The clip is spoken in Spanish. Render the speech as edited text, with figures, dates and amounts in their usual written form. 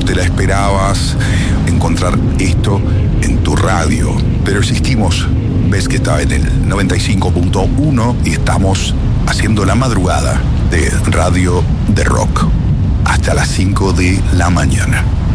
te la esperabas encontrar esto en tu radio. Pero existimos, ves que está en el 95.1 y estamos haciendo la madrugada de Radio de Rock hasta las 5 de la mañana.